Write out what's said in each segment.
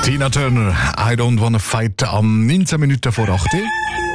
Tina Turner, I don't wanna fight, am 19 Minuten vor 8 Uhr.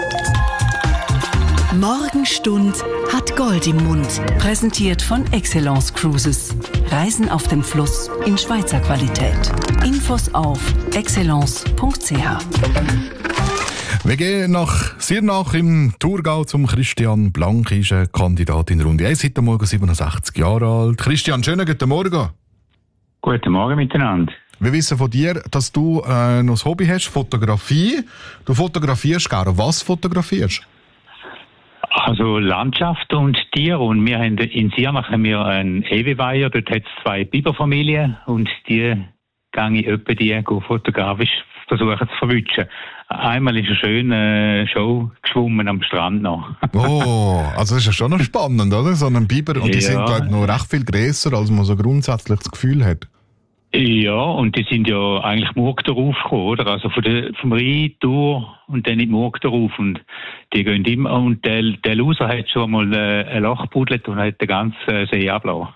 Morgenstund hat Gold im Mund. Präsentiert von Excellence Cruises. Reisen auf dem Fluss in Schweizer Qualität. Infos auf excellence.ch. Wir gehen nach Sirnach im Thurgau zum Christian Blank, ist ein Kandidat in Runde 1, heute Morgen 67 Jahre alt. Christian, schönen guten Morgen. Guten Morgen miteinander. Wir wissen von dir, dass du noch ein Hobby hast, Fotografie. Du fotografierst gerne. Was fotografierst? Also Landschaft und Tiere. Und wir haben in Sirnach einen Eweweiher. Dort hat es 2 Biberfamilien und die gehe ich etwa die fotografisch versuchen zu verwischen. Einmal ist eine schöne Show geschwommen am Strand noch. Oh, also das ist ja schon noch spannend, oder? So ein Biber. Und die sind, glaube ich, noch recht viel grösser, als man so grundsätzlich das Gefühl hat. Ja, und die sind ja eigentlich Murg darauf gekommen, oder? Also vom Rhein durch und dann in die Murg darauf. Und die gehen immer, und der Loser hat schon mal ein Loch gebuddelt und hat den ganzen See abgelassen.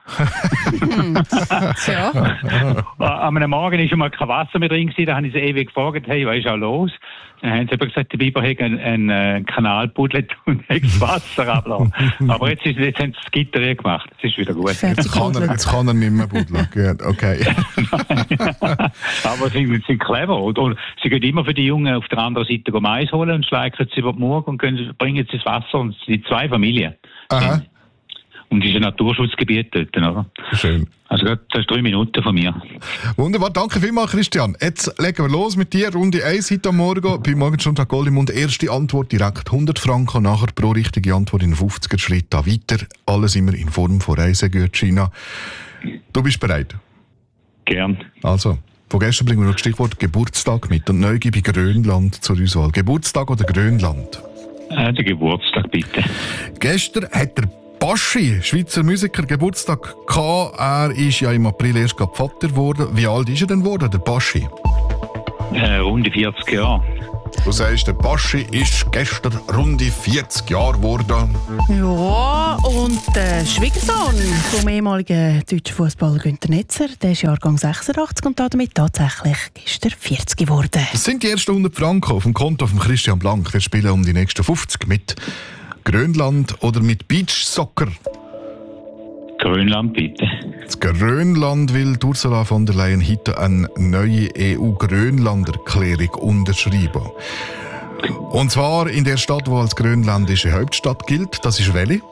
Am Morgen war schon mal kein Wasser mehr drin gewesen, da habe ich sie ewig gefragt, hey, was ist auch los? Dann haben sie aber gesagt, der Biber hat einen Kanal gebuddelt und hat das Wasser abgelassen. Aber jetzt haben sie das Gitter gemacht, das ist wieder gut. Jetzt kann er nicht mehr buddeln. Gut, okay. Aber sie sind clever. Oder sie gehen immer für die Jungen auf der anderen Seite Mais holen und schleichen sie über die Murg und bringen sie das Wasser. Und es sind 2 Familien. Aha. Und es ist ein Naturschutzgebiet dort. Oder? Schön. Also das ist 3 Minuten von mir. Wunderbar, danke vielmals, Christian. Jetzt legen wir los mit dir. Runde 1 heute am Morgen. Bei Morgenstund hat Gold im Mund. Erste Antwort direkt 100 Franken. Nachher pro richtige Antwort in 50er Schritt da weiter. Alles immer in Form von Reisegutscheinen. Du bist bereit? Gern. Also, von gestern bringen wir noch das Stichwort Geburtstag mit und neu gebe ich Grönland zur Auswahl. Geburtstag oder Grönland? Der Geburtstag, bitte. Gestern hat der Baschi, Schweizer Musiker, Geburtstag gehabt. Er ist ja im April erst Vater geworden. Wie alt ist er denn geworden, der Baschi? Runde 40 Jahre. Du sagst, der Baschi ist gestern runde 40 Jahre geworden. Ja, und der Schwiegersohn vom ehemaligen deutschen Fußballer Günther Netzer, der ist Jahrgang 86 und damit tatsächlich gestern 40 geworden. Das sind die ersten 100 Franken auf dem Konto von Christian Blank. Wir spielen um die nächsten 50 mit Grönland oder mit Beachsoccer. Grönland, bitte. Das Grönland will Ursula von der Leyen heute eine neue EU-Grönland-Erklärung unterschreiben. Und zwar in der Stadt, die als grönländische Hauptstadt gilt. Das ist welche?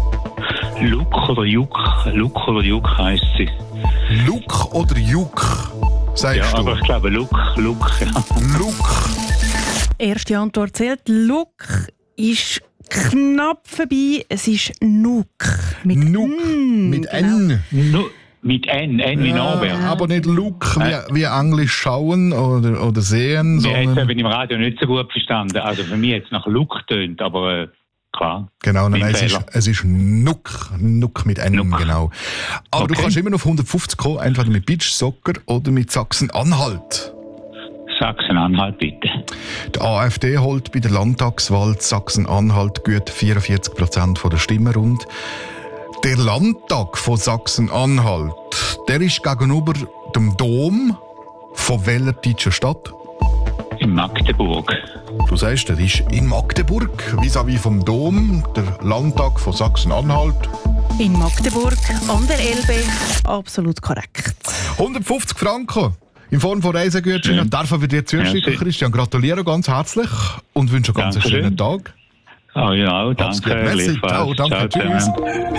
Luk oder Juk heisst sie. Luk oder Juk, sagst ja, du? Aber ich glaube Luk, ja. Luk. Erste Antwort zählt. Luk ist knapp vorbei. Es ist Nuuk. Mit Nuuk. Mit N. Mit N wie Norbert. Aber nicht Look wie Englisch schauen oder sehen. Wir haben es sondern eben im Radio nicht so gut verstanden. Also für mich hat es nach Look getönt, aber klar. Genau, nein, es ist Nuuk mit N, Nuuk. genau. Aber Okay. du kannst immer noch auf 150 kommen, entweder mit Beachsoccer oder mit Sachsen-Anhalt. Sachsen-Anhalt, bitte. Die AfD holt bei der Landtagswahl Sachsen-Anhalt gut 44% der Stimmen rund. Der Landtag von Sachsen-Anhalt, der ist gegenüber dem Dom von welcher deutschen Stadt? In Magdeburg. Du sagst, der ist in Magdeburg, vis-à-vis vom Dom, der Landtag von Sachsen-Anhalt. In Magdeburg, an der Elbe. Absolut korrekt. 150 Franken in Form von Reisegutscheinen dürfen wir dir zuschicken, Ja, Christian. Gratuliere ganz herzlich und wünsche einen ganz Dankeschön. schönen Tag. Oh ja, Alles danke. gut. Merci. Gleichfalls. Ciao, danke. Ciao, Tschüss.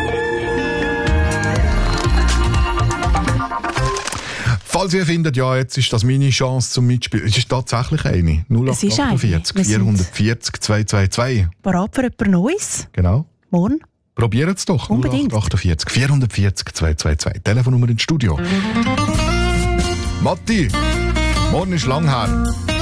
Falls ihr findet, ja, jetzt ist das meine Chance zum Mitspielen, es ist tatsächlich eine. Es ist 0848 eine. 440 222. Parat für jemand Neues? Genau. Morgen? Probiert es doch. Unbedingt. 0848 440 222. Telefonnummer ins Studio. Matti, morgen ist lang her.